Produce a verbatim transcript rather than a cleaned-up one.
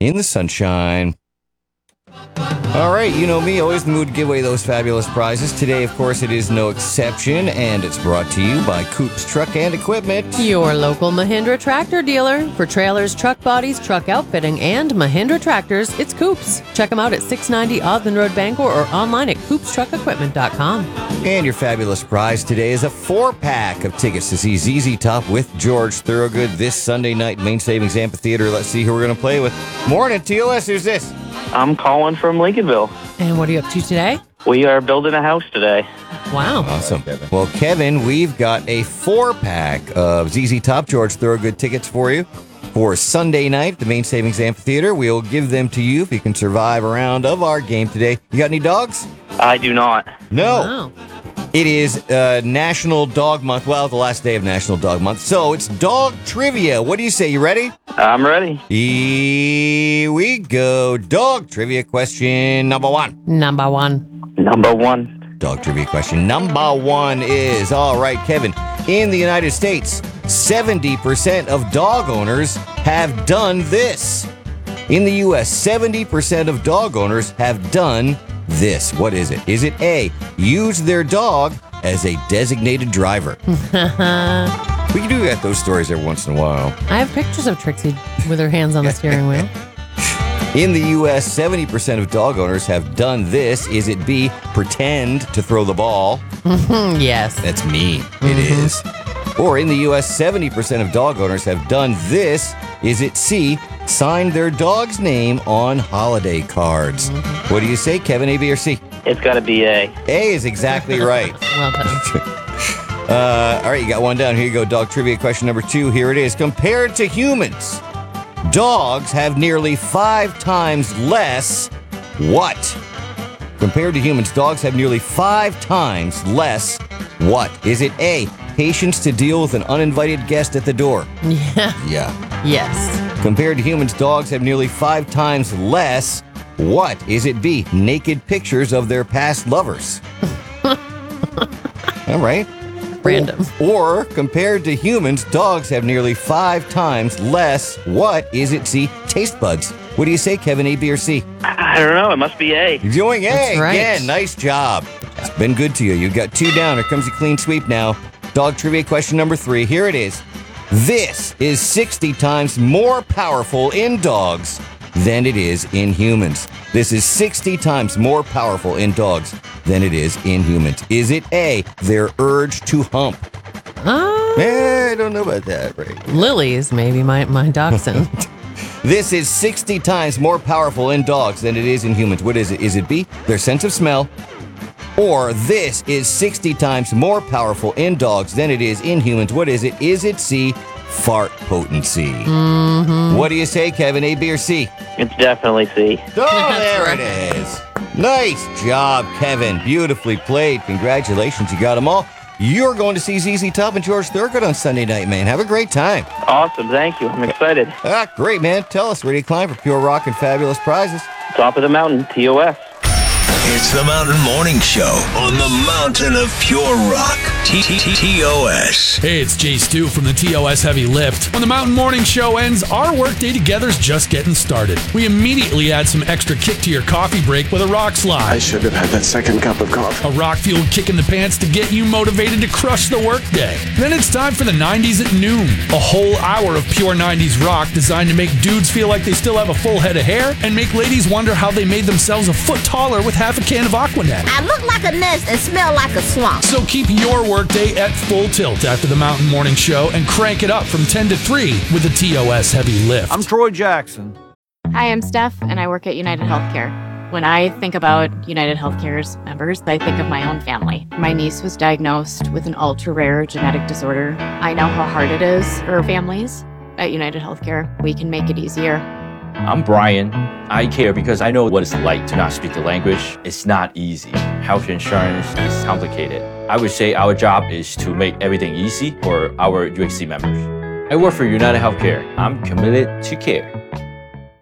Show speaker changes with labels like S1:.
S1: in the sunshine. All right, you know me, always in the mood to give away those fabulous prizes. Today, of course, it is no exception, and it's brought to you by Coops Truck and Equipment.
S2: Your local Mahindra tractor dealer. For trailers, truck bodies, truck outfitting, and Mahindra tractors, it's Coops. Check them out at six ninety Osmond Road, Bangor, or online at coops truck equipment dot com.
S1: And your fabulous prize today is a four-pack of tickets to see Z Z Top with George Thorogood this Sunday night, Main Savings Amphitheater. Let's see who we're going to play with. Morning, T O S, who's this?
S3: I'm calling from Lincolnville.
S2: And what are you up to today?
S3: We are building a house today.
S2: Wow.
S1: Awesome. Well, Kevin, we've got a four-pack of Z Z Top George Thorogood tickets for you for Sunday night at the Main Savings Amphitheater. We'll give them to you if you can survive a round of our game today. You got any dogs?
S3: I do not.
S1: No.
S2: Wow.
S1: It is uh, National Dog Month. Well, the last day of National Dog Month. So it's dog trivia. What do you say? You ready?
S3: I'm ready.
S1: Here we go. Dog trivia question number one.
S2: Number one.
S3: Number one.
S1: Dog trivia question number one is, all right, Kevin, in the United States, seventy percent of dog owners have done this. In the U S, seventy percent of dog owners have done this. What is it? Is it A, use their dog as a designated driver? We can do that, those stories every once in a while.
S2: I have pictures of Trixie with her hands on the steering wheel.
S1: In the U S, seventy percent of dog owners have done this. Is it B, pretend to throw the ball?
S2: Yes.
S1: That's me. It is. Or in the U S, seventy percent of dog owners have done this. Is it C, sign their dog's name on holiday cards? What do you say, Kevin, A, B, or C?
S3: It's got to be A.
S1: A is exactly right.
S2: Well done.
S1: Uh, all right, you got one down. Here you go. Dog trivia question number two. Here it is. Compared to humans, dogs have nearly five times less what? Compared to humans, dogs have nearly five times less what? Is it A, patience to deal with an uninvited guest at the door?
S2: Yeah.
S1: Yeah.
S2: Yes.
S1: Compared to humans, dogs have nearly five times less what? Is it B, naked pictures of their past lovers? All right.
S2: Random.
S1: Or, compared to humans, dogs have nearly five times less what? Is it C, taste buds? What do you say, Kevin, A, B, or C?
S3: I don't know. It must be A.
S1: You're doing A.
S2: That's right.
S1: Again, nice job. It's been good to you. You've got two down. Here comes a clean sweep now. Dog trivia question number three. Here it is. This is sixty times more powerful in dogs than it is in humans. This is sixty times more powerful in dogs than it is in humans. Is it A, their urge to hump?
S2: Uh,
S1: Eh, I don't know about that, right?
S2: Lily's maybe my, my dachshund.
S1: This is sixty times more powerful in dogs than it is in humans. What is it? Is it B, their sense of smell? Or this is sixty times more powerful in dogs than it is in humans. What is it? Is it C, fart potency?
S2: Mm-hmm.
S1: What do you say, Kevin, A, B, or C?
S3: It's definitely C.
S1: Oh, there it is. Nice job, Kevin. Beautifully played. Congratulations. You got them all. You're going to see Z Z Top and George Thorogood on Sunday night, man. Have a great time.
S3: Awesome. Thank you. I'm excited.
S1: Ah, great, man. Tell us, where do you climb for pure rock and fabulous prizes?
S3: Top of the mountain, T O S.
S4: It's the Mountain Morning Show on the Mountain of Pure Rock. T T O S.
S5: Hey, it's Jay Stu from the T O S Heavy Lift. When the Mountain Morning Show ends, our workday together's just getting started. We immediately add some extra kick to your coffee break with a rock slide.
S6: I should have had that second cup of coffee.
S5: A rock-fueled kick in the pants to get you motivated to crush the workday. Then it's time for the nineties at noon. A whole hour of pure nineties rock designed to make dudes feel like they still have a full head of hair and make ladies wonder how they made themselves a foot taller with half a can of Aquanet.
S7: I look like a nest and smell like a swamp.
S5: So keep your workday at full tilt after the Mountain Morning Show and crank it up from ten to three with the T O S Heavy Lift.
S8: I'm Troy Jackson.
S9: Hi, I'm Steph, and I work at United Healthcare. When I think about United Healthcare's members, I think of my own family. My niece was diagnosed with an ultra-rare genetic disorder. I know how hard it is for families. At United Healthcare, we can make it easier.
S10: I'm Brian. I care because I know what it's like to not speak the language. It's not easy. Health insurance is complicated. I would say our job is to make everything easy for our U H C members. I work for United Healthcare. I'm committed to care.